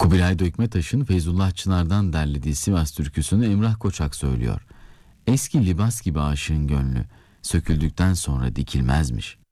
Kubilay Dökmetaş'ın Feyzullah Çınar'dan derlediği Sivas türküsünü Emrah Koçak söylüyor. Eski libas gibi aşığın gönlü, söküldükten sonra dikilmezmiş.